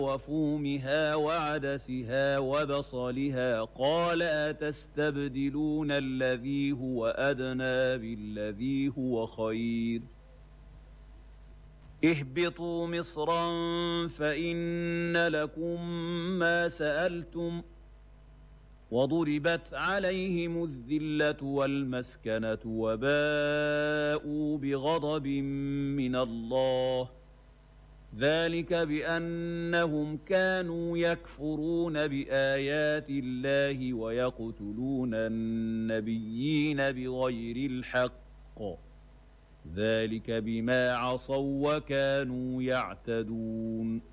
وفومها وعدسها وبصلها قال أتستبدلون الذي هو أدنى بالذي هو خير اهبطوا مصرا فإن لكم ما سألتم وضربت عليهم الذلة والمسكنة وباءوا بغضب من الله ذلك بأنهم كانوا يكفرون بآيات الله ويقتلون النبيين بغير الحق ذلك بما عصوا وكانوا يعتدون